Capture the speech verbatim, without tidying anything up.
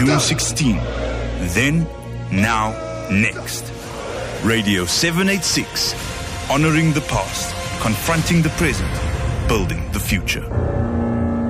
June sixteenth. Then, now, next. Radio seven eighty-six. Honoring the past, confronting the present, building the future.